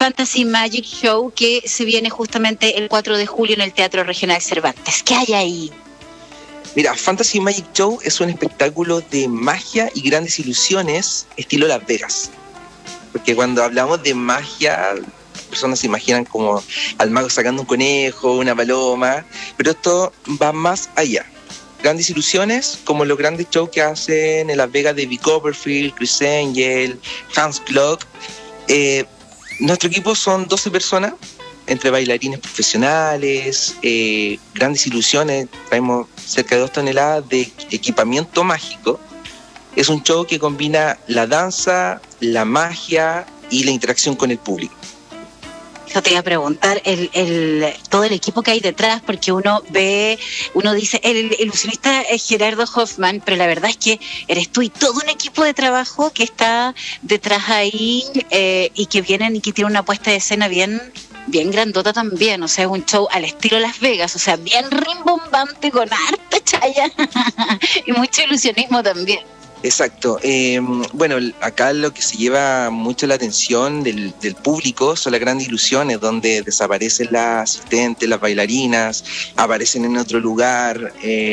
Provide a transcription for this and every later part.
Fantasy Magic Show que se viene justamente el 4 de julio en el Teatro Regional Cervantes. ¿Qué hay ahí? Mira, Fantasy Magic Show es un espectáculo de magia y grandes ilusiones estilo Las Vegas. Porque cuando hablamos de magia, las personas se imaginan como al mago sacando un conejo, una paloma, pero esto va más allá. Grandes ilusiones, como los grandes shows que hacen en Las Vegas de David Copperfield, Chris Angel, Hans Klock. Nuestro equipo son 12 personas, entre bailarines profesionales, grandes ilusiones, traemos cerca de 2 toneladas de equipamiento mágico. Es un show que combina la danza, la magia y la interacción con el público. Yo te iba a preguntar, todo el equipo que hay detrás, porque uno dice, el ilusionista es Gerardo Hoffman, pero la verdad es que eres tú y todo un equipo de trabajo que está detrás ahí y que vienen y que tiene una puesta de escena bien grandota también, o sea, es un show al estilo Las Vegas, o sea, bien rimbombante, con harta chaya y mucho ilusionismo también. Exacto. Bueno, acá lo que se lleva mucho la atención del público son las grandes ilusiones, donde desaparecen las asistentes, las bailarinas, aparecen en otro lugar,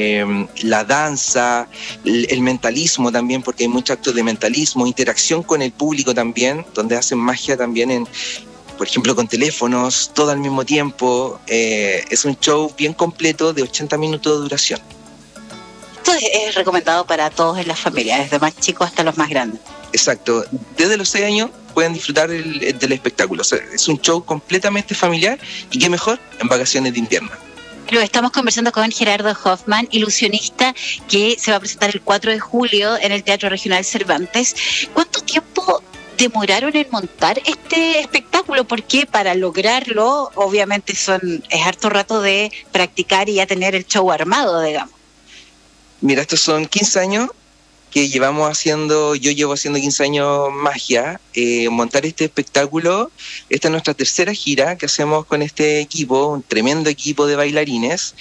la danza, el mentalismo también, porque hay muchos actos de mentalismo, interacción con el público también, donde hacen magia también por ejemplo, con teléfonos, todo al mismo tiempo. Es un show bien completo de 80 minutos de duración. Esto es recomendado para todos en la familia, desde más chicos hasta los más grandes. Exacto. Desde los 6 años pueden disfrutar del espectáculo. O sea, es un show completamente familiar y qué mejor en vacaciones de invierno. Pero estamos conversando con Gerardo Hoffman, ilusionista, que se va a presentar el 4 de julio en el Teatro Regional Cervantes. ¿Cuánto tiempo demoraron en montar este espectáculo? Porque para lograrlo, obviamente es harto rato de practicar y ya tener el show armado, digamos. Mira, estos son 15 años que yo llevo haciendo 15 años magia. Montar este espectáculo, esta es nuestra tercera gira que hacemos con este equipo, un tremendo equipo de bailarines.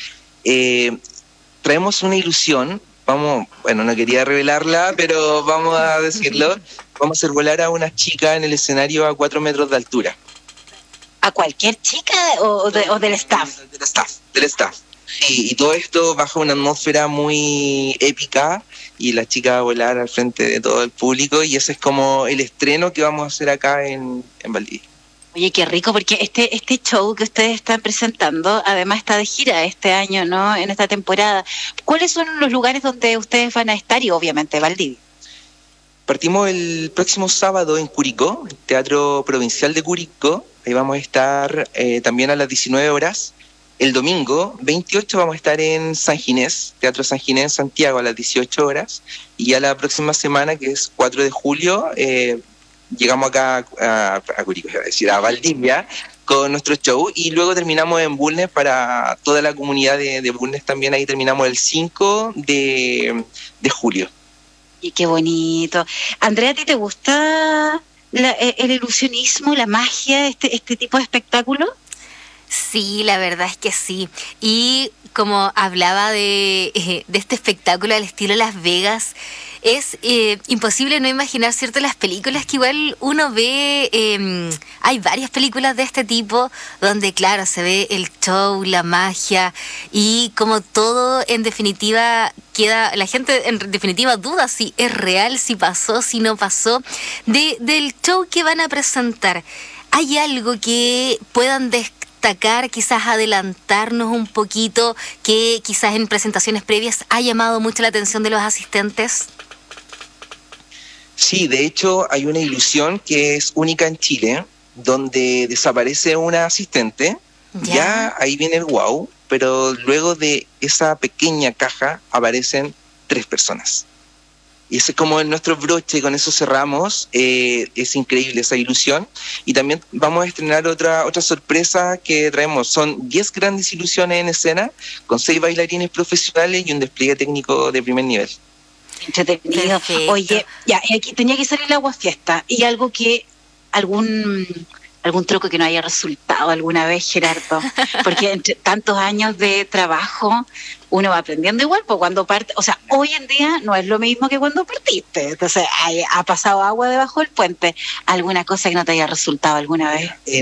Traemos una ilusión, no quería revelarla, pero vamos a decirlo, vamos a hacer volar a una chica en el escenario a 4 metros de altura. ¿A cualquier chica o del staff? Del staff. Y todo esto bajo una atmósfera muy épica y la chica va a volar al frente de todo el público y ese es como el estreno que vamos a hacer acá en Valdivia. Oye, qué rico, porque este show que ustedes están presentando además está de gira este año, ¿no? En esta temporada. ¿Cuáles son los lugares donde ustedes van a estar? Y obviamente Valdivia. Partimos el próximo sábado en Curicó, el Teatro Provincial de Curicó. Ahí vamos a estar también a las 19 horas. El domingo 28 vamos a estar en San Ginés, Teatro San Ginés, Santiago, a las 18 horas. Y ya la próxima semana, que es 4 de julio, llegamos acá a Curicó, a Valdivia, con nuestro show. Y luego terminamos en Bulnes para toda la comunidad de Bulnes también. Ahí terminamos el 5 de julio. Y qué bonito. Andrea, ¿a ti te gusta el ilusionismo, la magia, este tipo de espectáculo? Sí, la verdad es que sí. Y como hablaba de este espectáculo al estilo Las Vegas, es imposible no imaginar, ¿cierto?, las películas que igual uno ve. Hay varias películas de este tipo donde, claro, se ve el show, la magia y como todo en definitiva queda, la gente en definitiva duda si es real, si pasó, si no pasó, del show que van a presentar. ¿Hay algo que puedan destacar, quizás adelantarnos un poquito, que quizás en presentaciones previas ha llamado mucho la atención de los asistentes? Sí, de hecho hay una ilusión que es única en Chile, donde desaparece una asistente, ya ahí viene el wow, pero luego de esa pequeña caja aparecen 3 personas. Y ese es como nuestro broche, con eso cerramos. Es increíble esa ilusión. Y también vamos a estrenar otra sorpresa que traemos. Son 10 grandes ilusiones en escena, con 6 bailarines profesionales y un despliegue técnico de primer nivel. Entretenido. Perfecto. Oye, ya, y aquí tenía que salir la aguafiesta. Y algo que, algún truco que no haya resultado alguna vez, Gerardo, porque entre tantos años de trabajo uno va aprendiendo igual, pues cuando parte, o sea, hoy en día no es lo mismo que cuando partiste, entonces ha pasado agua debajo del puente. ¿Alguna cosa que no te haya resultado alguna vez?